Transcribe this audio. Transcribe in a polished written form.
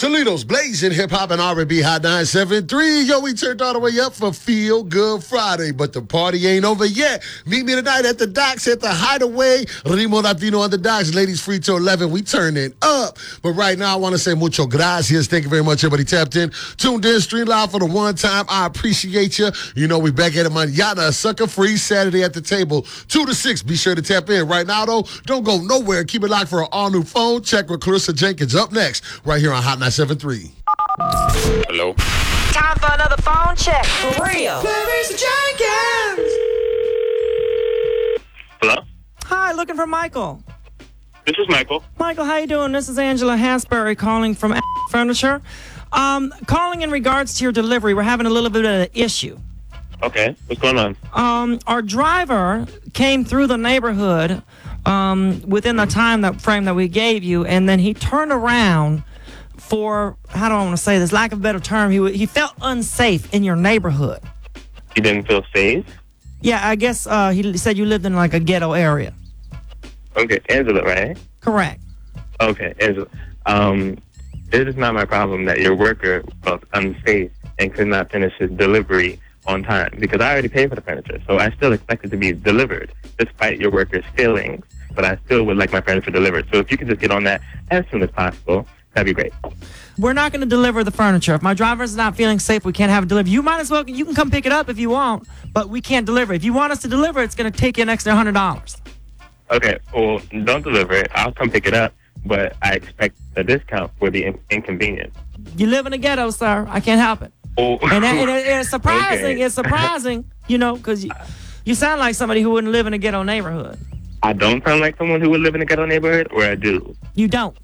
Toledo's blazing hip-hop and R&B Hot 973. Yo, we turned all the way up for Feel Good Friday, but the party ain't over yet. Meet me tonight at the Docks at the Hideaway. Rimo Latino on the Docks. Ladies free till 11. We turning up. But right now, I want to say mucho gracias. Thank you very much, everybody tapped in. Tuned in, stream live for the one time. I appreciate you. You know, we back at it manana. Sucker free Saturday at the table. 2 to 6. Be sure to tap in. Right now, though, don't go nowhere. Keep it locked for an all-new phone check with Clarissa Jenkins up next, right here on Hot 973. Hello? Time for another phone check. For real. Clarissa Jenkins. Hello? Hi, looking for Michael. This is Michael. Michael, how you doing? This is Angela Hansberry calling from Furniture. Calling in regards to your delivery. We're having a little bit of an issue. Okay, what's going on? Our driver came through the neighborhood within the time frame that we gave you, and then he turned around for, how do I want to say this, lack of a better term, he felt unsafe in your neighborhood. You didn't feel safe? Yeah, I guess he said you lived in like a ghetto area. Okay, Angela, right? Correct. Okay, Angela. This is not my problem that your worker felt unsafe and could not finish his delivery on time, because I already paid for the furniture, so I still expect it to be delivered, despite your worker's failings, but I still would like my furniture delivered. So if you could just get on that as soon as possible, that'd be great. We're not going to deliver the furniture. If my driver's not feeling safe, we can't have it delivered. You might as well, you can come pick it up if you want, but we can't deliver it. If you want us to deliver it, it's going to take you an extra $100. Okay, well, don't deliver it. I'll come pick it up, but I expect a discount for the inconvenience. You live in a ghetto, sir. I can't help it. Oh. And it's surprising. Okay. It's surprising, because you sound like somebody who wouldn't live in a ghetto neighborhood. I don't sound like someone who would live in a ghetto neighborhood, or I do? You don't.